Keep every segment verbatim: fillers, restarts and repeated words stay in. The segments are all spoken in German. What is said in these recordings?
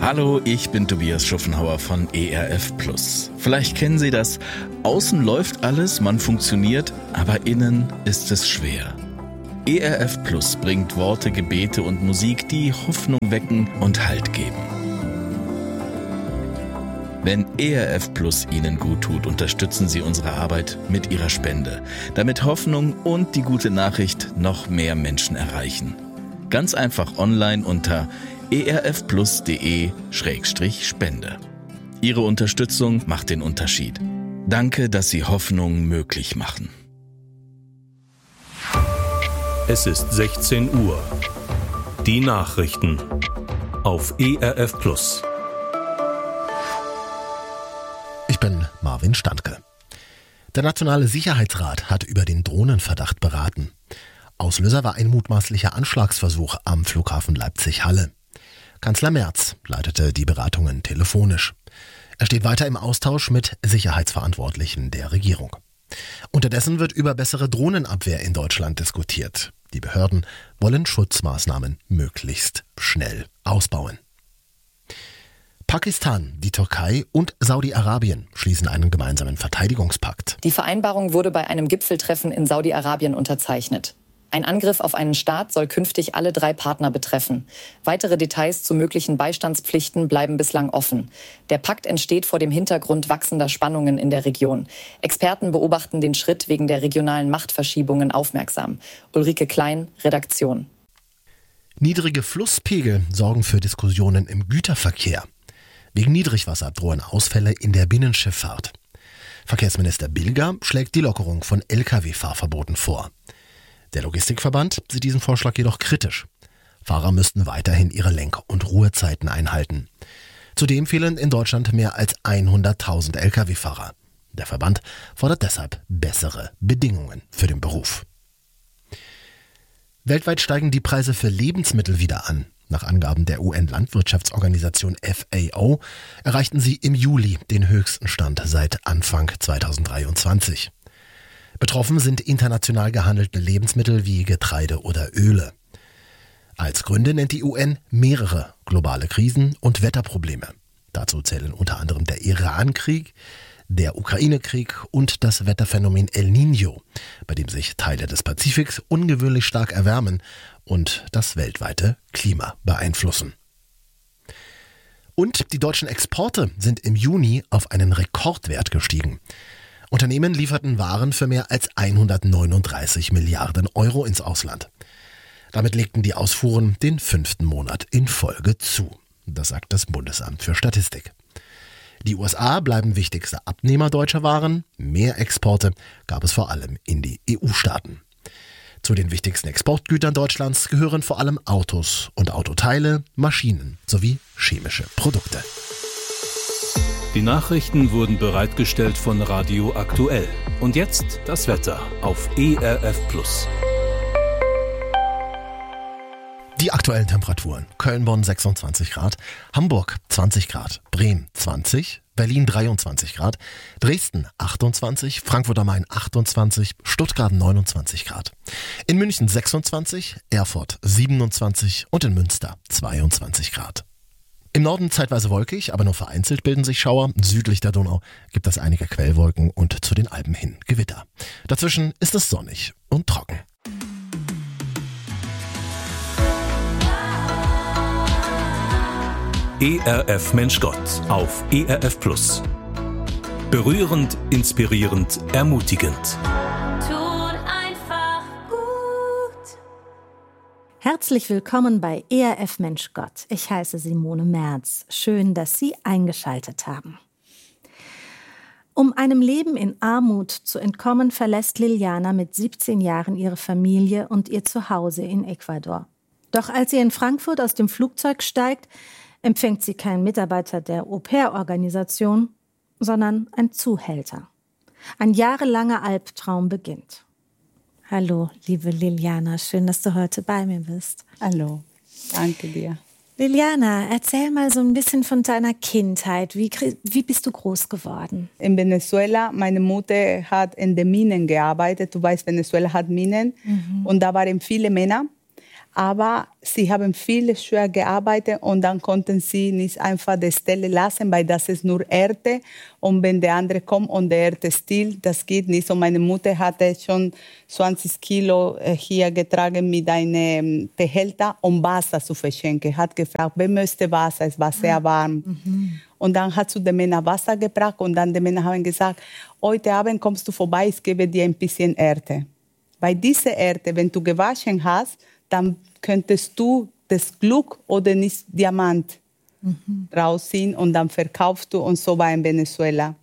Hallo, ich bin Tobias Schuffenhauer von E R F Plus. Vielleicht kennen Sie das. Außen läuft alles, man funktioniert, aber innen ist es schwer. E R F Plus bringt Worte, Gebete und Musik, die Hoffnung wecken und Halt geben. Wenn E R F Plus Ihnen gut tut, unterstützen Sie unsere Arbeit mit Ihrer Spende, damit Hoffnung und die gute Nachricht noch mehr Menschen erreichen. Ganz einfach online unter erfplus.de Schrägstrich Spende. Ihre Unterstützung macht den Unterschied. Danke, dass Sie Hoffnung möglich machen. Es ist sechzehn Uhr. Die Nachrichten auf E R F Plus. Ich bin Marvin Standke. Der Nationale Sicherheitsrat hat über den Drohnenverdacht beraten. Auslöser war ein mutmaßlicher Anschlagsversuch am Flughafen Leipzig-Halle. Kanzler Merz leitete die Beratungen telefonisch. Er steht weiter im Austausch mit Sicherheitsverantwortlichen der Regierung. Unterdessen wird über bessere Drohnenabwehr in Deutschland diskutiert. Die Behörden wollen Schutzmaßnahmen möglichst schnell ausbauen. Pakistan, die Türkei und Saudi-Arabien schließen einen gemeinsamen Verteidigungspakt. Die Vereinbarung wurde bei einem Gipfeltreffen in Saudi-Arabien unterzeichnet. Ein Angriff auf einen Staat soll künftig alle drei Partner betreffen. Weitere Details zu möglichen Beistandspflichten bleiben bislang offen. Der Pakt entsteht vor dem Hintergrund wachsender Spannungen in der Region. Experten beobachten den Schritt wegen der regionalen Machtverschiebungen aufmerksam. Ulrike Klein, Redaktion. Niedrige Flusspegel sorgen für Diskussionen im Güterverkehr. Wegen Niedrigwasser drohen Ausfälle in der Binnenschifffahrt. Verkehrsminister Bilger schlägt die Lockerung von L K W-Fahrverboten vor. Der Logistikverband sieht diesen Vorschlag jedoch kritisch. Fahrer müssten weiterhin ihre Lenk- und Ruhezeiten einhalten. Zudem fehlen in Deutschland mehr als hunderttausend L K W-Fahrer. Der Verband fordert deshalb bessere Bedingungen für den Beruf. Weltweit steigen die Preise für Lebensmittel wieder an. Nach Angaben der U N-Landwirtschaftsorganisation F A O erreichten sie im Juli den höchsten Stand seit Anfang zweitausenddreiundzwanzig. Betroffen sind international gehandelte Lebensmittel wie Getreide oder Öle. Als Gründe nennt die U N mehrere globale Krisen und Wetterprobleme. Dazu zählen unter anderem der Iran-Krieg, der Ukraine-Krieg und das Wetterphänomen El Niño, bei dem sich Teile des Pazifiks ungewöhnlich stark erwärmen und das weltweite Klima beeinflussen. Und die deutschen Exporte sind im Juni auf einen Rekordwert gestiegen. Unternehmen lieferten Waren für mehr als hundertneununddreißig Milliarden Euro ins Ausland. Damit legten die Ausfuhren den fünften Monat in Folge zu. Das sagt das Bundesamt für Statistik. Die U S A bleiben wichtigster Abnehmer deutscher Waren. Mehr Exporte gab es vor allem in die E U-Staaten. Zu den wichtigsten Exportgütern Deutschlands gehören vor allem Autos und Autoteile, Maschinen sowie chemische Produkte. Die Nachrichten wurden bereitgestellt von Radio Aktuell. Und jetzt das Wetter auf E R F Plus. Die aktuellen Temperaturen: Köln-Bonn sechsundzwanzig Grad, Hamburg zwanzig Grad, Bremen zwanzig, Berlin dreiundzwanzig Grad, Dresden achtundzwanzig, Frankfurt am Main achtundzwanzig, Stuttgart neunundzwanzig Grad. In München sechsundzwanzig, Erfurt siebenundzwanzig und in Münster zweiundzwanzig Grad. Im Norden zeitweise wolkig, aber nur vereinzelt bilden sich Schauer. Südlich der Donau gibt es einige Quellwolken und zu den Alpen hin Gewitter. Dazwischen ist es sonnig und trocken. E R F Mensch Gott auf E R F Plus. Berührend, inspirierend, ermutigend. Herzlich willkommen bei E R F Mensch Gott. Ich heiße Simone Merz. Schön, dass Sie eingeschaltet haben. Um einem Leben in Armut zu entkommen, verlässt Liliana mit siebzehn Jahren ihre Familie und ihr Zuhause in Ecuador. Doch als sie in Frankfurt aus dem Flugzeug steigt, empfängt sie keinen Mitarbeiter der Au-pair-Organisation, sondern ein Zuhälter. Ein jahrelanger Albtraum beginnt. Hallo, liebe Liliana, schön, dass du heute bei mir bist. Hallo, danke dir. Liliana, erzähl mal so ein bisschen von deiner Kindheit. Wie, wie bist du groß geworden? In Venezuela, meine Mutter hat in den Minen gearbeitet. Du weißt, Venezuela hat Minen. Mhm. Und da waren viele Männer. Aber sie haben viel schwer gearbeitet und dann konnten sie nicht einfach die Stelle lassen, weil das ist nur Erde. Und wenn der andere kommt und der Erde stiehlt, das geht nicht. Und meine Mutter hatte schon zwanzig Kilo hier getragen mit einem Behälter, um Wasser zu verschenken. Hat gefragt, wer möchte Wasser? Es war sehr warm. Mhm. Und dann hat sie den Männern Wasser gebracht und dann die Männer haben gesagt, heute Abend kommst du vorbei, ich gebe dir ein bisschen Erde. Bei dieser Erde, wenn du gewaschen hast, dann könntest du das Glück oder nicht Diamant mhm. rausziehen und dann verkaufst du, und so war in Venezuela.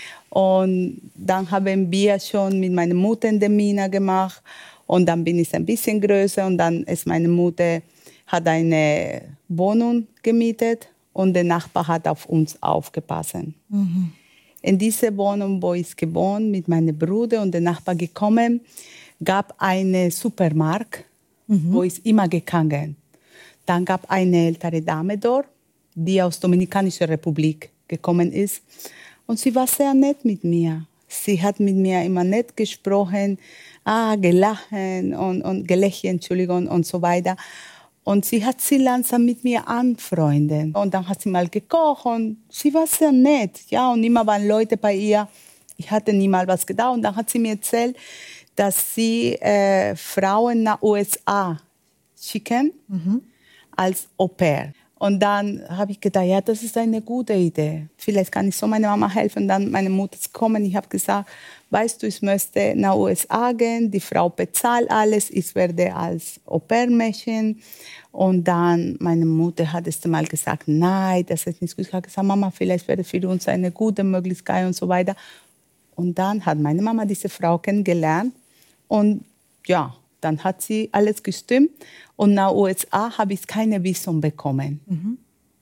Und dann haben wir schon mit meiner Mutter in der Mine gemacht und dann bin ich ein bisschen größer und dann ist meine Mutter, hat eine Wohnung gemietet und der Nachbar hat auf uns aufgepasst. Mhm. In dieser Wohnung, wo ich gewohnt mit meinem Bruder und der Nachbar gekommen, gab einen Supermarkt, mhm. wo ich immer gegangen. Dann gab eine ältere Dame dort, die aus der Dominikanischen Republik gekommen ist. Und sie war sehr nett mit mir. Sie hat mit mir immer nett gesprochen, ah, gelacht und, und gelächelt, Entschuldigung, und so weiter. Und sie hat sie langsam mit mir anfreundet. Und dann hat sie mal gekocht und sie war sehr nett. Ja, und immer waren Leute bei ihr. Ich hatte nie mal was gedacht. Und dann hat sie mir erzählt, dass sie äh, Frauen nach U S A schicken mhm. als Au-pair. Und dann habe ich gedacht, ja, das ist eine gute Idee. Vielleicht kann ich so meiner Mama helfen. Dann meine Mutter ist gekommen. Ich habe gesagt, weißt du, ich möchte nach U S A gehen. Die Frau bezahlt alles. Ich werde als Au-pair-Mädchen. Und dann meine Mutter hat erst mal gesagt, nein, das ist nicht gut. Ich habe gesagt, Mama, vielleicht wäre für uns eine gute Möglichkeit und so weiter. Und dann hat meine Mama diese Frau kennengelernt. Und ja, dann hat sie alles gestimmt. Und nach U S A habe ich keine Visum bekommen. Mhm.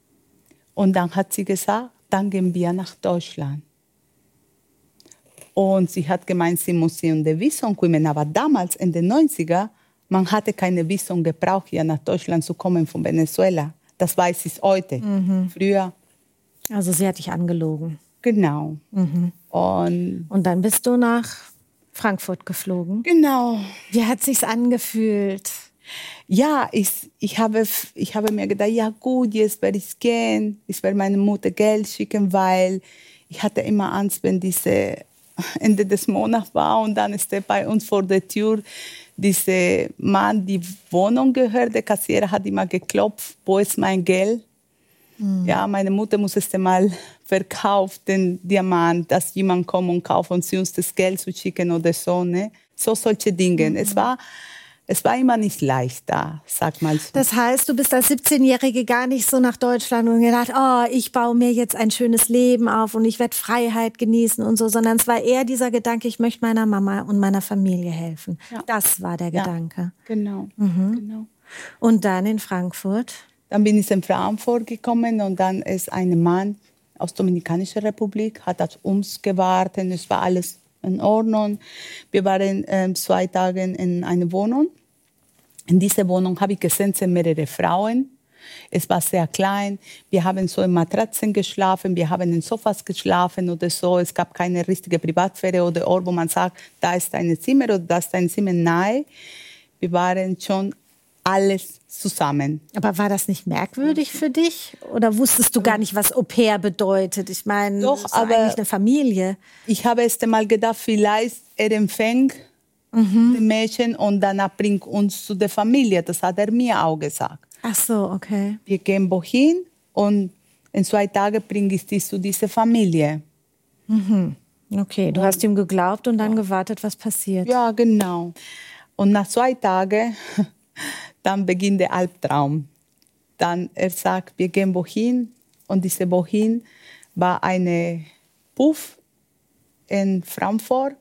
Und dann hat sie gesagt, dann gehen wir nach Deutschland. Und sie hat gemeint, sie muss in der Visum kommen. Aber damals, in den neunziger, man hatte keine Visum gebraucht, hier nach Deutschland zu kommen von Venezuela. Das weiß ich heute. Mhm. Früher. Also sie hat dich angelogen. Genau. Mhm. Und, Und dann bist du nach Frankfurt geflogen. Genau. Wie hat es sich angefühlt? Ja, ich, ich, habe, ich habe mir gedacht, ja gut, jetzt werde ich gehen. Ich werde meiner Mutter Geld schicken, weil ich hatte immer Angst, wenn diese Ende des Monats war und dann steht bei uns vor der Tür dieser Mann, die Wohnung gehört. Der Kassierer hat immer geklopft, wo ist mein Geld? Mhm. Ja, meine Mutter muss erst einmal verkaufen, den Diamant, dass jemand kommt und kauft und sie uns das Geld zu schicken oder so. Ne? So solche Dinge. Mhm. Es war, es war immer nicht leicht da, sag mal so. Das heißt, du bist als siebzehnjährige gar nicht so nach Deutschland und gedacht, oh, ich baue mir jetzt ein schönes Leben auf und ich werde Freiheit genießen und so, sondern es war eher dieser Gedanke, ich möchte meiner Mama und meiner Familie helfen. Ja. Das war der Gedanke. Ja, genau, mhm. genau. Und dann in Frankfurt? Dann bin ich in Frankfurt gekommen und dann ist ein Mann aus der Dominikanischen Republik, hat auf uns gewartet, es war alles in Ordnung. Wir waren ähm, zwei Tage in einer Wohnung. In dieser Wohnung habe ich gesehen, sind mehrere Frauen. Es war sehr klein. Wir haben so in Matratzen geschlafen, wir haben in Sofas geschlafen oder so. Es gab keine richtige Privatsphäre oder Ort, wo man sagt, da ist ein Zimmer oder da ist ein Zimmer. Nein, wir waren schon alles zusammen. Aber war das nicht merkwürdig für dich? Oder wusstest du gar nicht, was Au-pair bedeutet? Ich meine, doch, das ist aber eigentlich eine Familie. Ich habe erst einmal gedacht, vielleicht er empfängt mhm. die Mädchen und danach bringt uns zu der Familie. Das hat er mir auch gesagt. Ach so, okay. Wir gehen wohin und in zwei Tagen bringe ich dich zu dieser Familie. Mhm. Okay, du und, hast ihm geglaubt und dann ja. gewartet, was passiert. Ja, genau. Und nach zwei Tagen dann beginnt der Albtraum. Dann er sagt, wir gehen wohin. Und diese wohin war eine Puff in Frankfurt.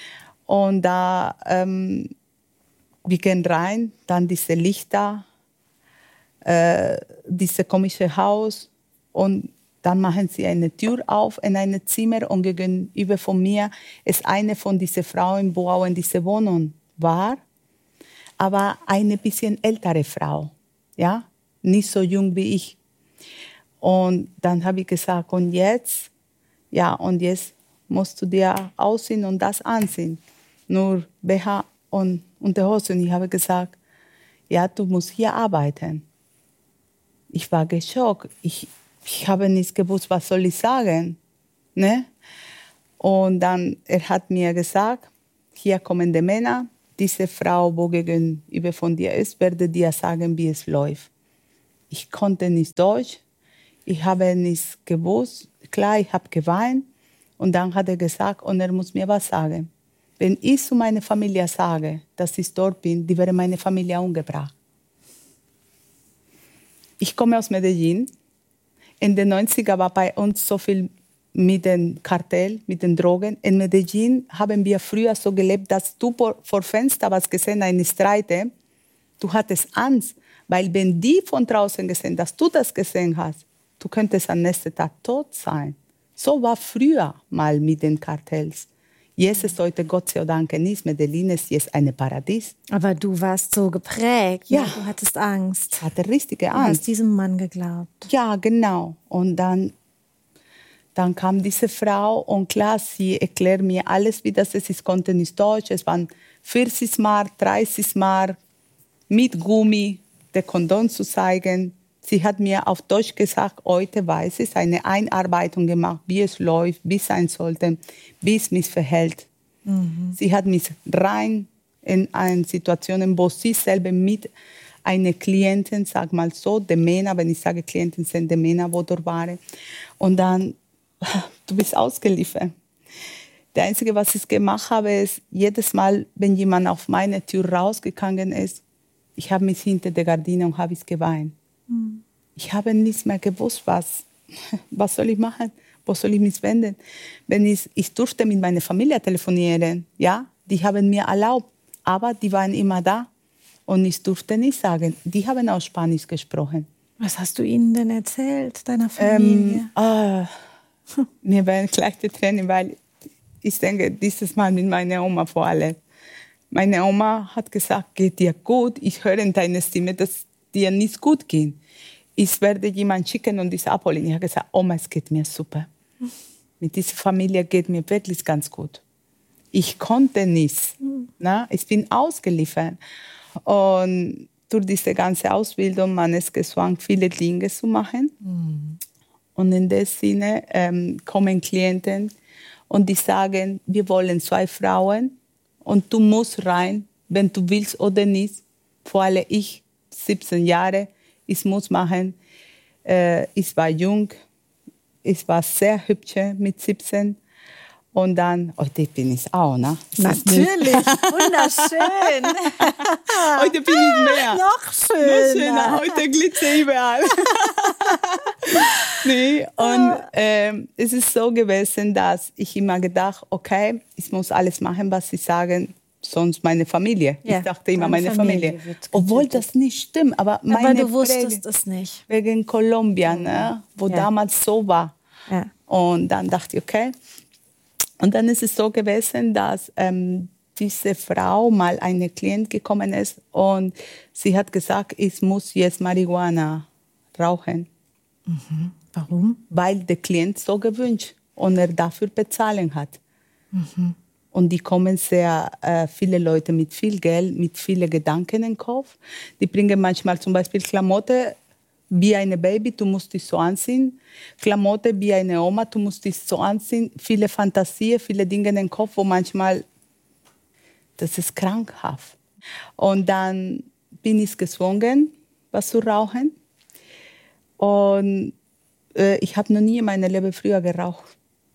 Und da, ähm, wir gehen rein, dann diese Lichter, äh, dieses komische Haus. Und dann machen sie eine Tür auf in ein Zimmer. Und gegenüber von mir ist eine von diesen Frauen, die auch in dieser Wohnung war. Aber eine bisschen ältere Frau, ja, nicht so jung wie ich. Und dann habe ich gesagt, und jetzt, ja, und jetzt musst du dir ausziehen und das anziehen. Nur B H und Unterhose. Und ich habe gesagt, ja, du musst hier arbeiten. Ich war geschockt. Ich, ich habe nicht gewusst, was soll ich sagen. Ne? Und dann, er hat mir gesagt, hier kommen die Männer, diese Frau, wo gegenüber von dir ist, werde dir sagen, wie es läuft. Ich konnte nicht Deutsch, ich habe nichts gewusst. Klar, ich habe geweint. Und dann hat er gesagt, und er muss mir was sagen. Wenn ich zu meiner Familie sage, dass ich dort bin, die wäre meine Familie umgebracht. Ich komme aus Medellin. In den neunziger war bei uns so viel mit dem Kartell, mit den Drogen. In Medellin haben wir früher so gelebt, dass du vor Fenster was gesehen, eine Streite, du hattest Angst, weil wenn die von draußen gesehen, dass du das gesehen hast, du könntest am nächsten Tag tot sein. So war früher mal mit den Kartells. Jetzt ist heute, Gott sei Dank, nicht. Medellin ist jetzt ein Paradies. Aber du warst so geprägt. Ja. Du hattest Angst. Ich hatte richtige Angst. Du hast diesem Mann geglaubt. Ja, genau. Und dann, dann kam diese Frau und klar, sie erklärt mir alles, wie das ist. Ich konnte nicht Deutsch. Es waren vierzig Mark, dreißig Mark mit Gummi, der Kondom zu zeigen. Sie hat mir auf Deutsch gesagt, heute weiß ich, eine Einarbeitung gemacht, wie es läuft, wie es sein sollte, wie es mich verhält. Mhm. Sie hat mich rein in eine Situation, wo sie selber mit einer Klientin, sag mal so, die Männer, wenn ich sage Klientin, sind die Männer, die dort waren. Und dann, du bist ausgeliefert. Das Einzige, was ich gemacht habe, ist, jedes Mal, wenn jemand auf meine Tür rausgegangen ist, ich habe mich hinter der Gardine und habe geweint. Ich habe nichts mehr gewusst, was, was soll ich machen, wo soll ich mich wenden. Wenn ich, ich durfte mit meiner Familie telefonieren, ja, die haben mir erlaubt, aber die waren immer da und ich durfte nicht sagen. Die haben auch Spanisch gesprochen. Was hast du ihnen denn erzählt, deiner Familie? Ähm, äh, mir werden gleich die Tränen, weil ich denke, dieses Mal mit meiner Oma vor allem. Meine Oma hat gesagt, geht dir gut, ich höre in deiner Stimme, dass dir nicht gut geht. Ich werde jemanden schicken und dich abholen. Ich habe gesagt, Oma, es geht mir super. Mit dieser Familie geht mir wirklich ganz gut. Ich konnte nichts. Na? Ich bin ausgeliefert. Und durch diese ganze Ausbildung, man ist gezwungen, viele Dinge zu machen. Mhm. Und in dem Sinne ähm, kommen Klienten und die sagen, wir wollen zwei Frauen und du musst rein, wenn du willst oder nicht. Vor allem ich, siebzehn Jahre, ich muss machen. Äh, ich war jung, ich war sehr hübsch mit siebzehn. Und dann, heute bin ich auch, ne? Natürlich, wunderschön. Heute bin ich mehr. Noch schöner. Noch schöner. Heute glitze überall. Nee, und ähm, es ist so gewesen, dass ich immer gedacht, okay, ich muss alles machen, was sie sagen, sonst meine Familie. Ja, ich dachte immer meine Familie. Familie. Obwohl das nicht stimmt, aber meine aber du wusstest Präge, es nicht. Wegen Kolumbien, ne, wo ja. damals so war. Ja. Und dann dachte ich, okay. Und dann ist es so gewesen, dass ähm, diese Frau mal eine Klient gekommen ist und sie hat gesagt, ich muss jetzt Marihuana rauchen. Mhm. Warum? Weil der Klient so gewünscht und er dafür bezahlen hat. Mhm. Und die kommen sehr äh, viele Leute mit viel Geld, mit vielen Gedanken in den Kopf. Die bringen manchmal zum Beispiel Klamotten wie ein Baby, du musst dich so anziehen. Klamotten wie eine Oma, du musst dich so anziehen. Viele Fantasien, viele Dinge in den Kopf, wo manchmal, das ist krankhaft. Und dann bin ich gezwungen, was zu rauchen. Und äh, ich habe noch nie in meinem Leben früher geraucht.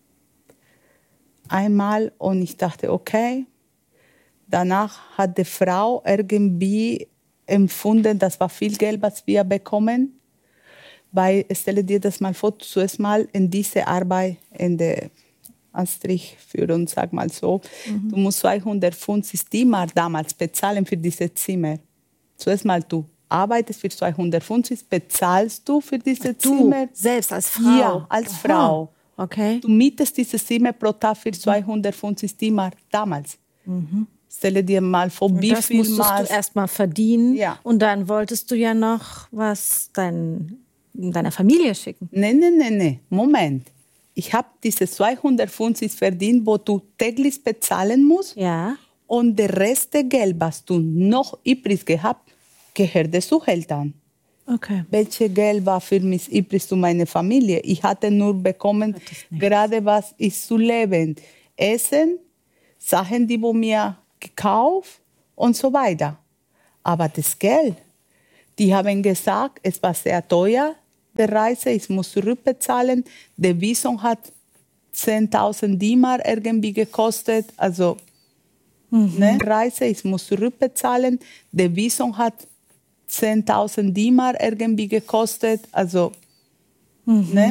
Einmal und ich dachte, okay. Danach hat die Frau irgendwie empfunden, das war viel Geld, was wir bekommen. Weil, stelle dir das mal vor, zuerst mal in diese Arbeit, in der Anstrichführung, sag mal so, mhm. du musst zweihundertfünfzig D-Mark damals bezahlen für dieses Zimmer. Zuerst mal du arbeitest für zweihundertfünfzig, bezahlst du für dieses Ach, du, Zimmer. Selbst als Frau? Ja, als Aha. Frau. Okay. Du mietest dieses Zimmer pro Tag für zweihundertfünfzig D-Mark damals. Mhm. Stelle dir mal vor, wie das viel musstest Mal du erst mal verdienen. Ja. Und dann wolltest du ja noch was dein, deiner Familie schicken. Nein, nein, nein, nein. Moment. Ich habe diese zweihundertfünfzig verdient, wo du täglich bezahlen musst. Ja. Und der Rest des Geld, was du noch übrig gehabt, gehörte zu Eltern. Okay. Welches Geld war für mich übrig zu meiner Familie? Ich hatte nur bekommen, gerade was ist zu leben. Essen, Sachen, die wurden mir gekauft und so weiter. Aber das Geld, die haben gesagt, es war sehr teuer, die Reise, ich muss zurückbezahlen. Der Visum hat zehntausend D-Mark irgendwie gekostet, also mhm. ne, Reise, ich muss zurückbezahlen. Der Visum hat zehntausend D-Mark irgendwie gekostet, also mhm. ne.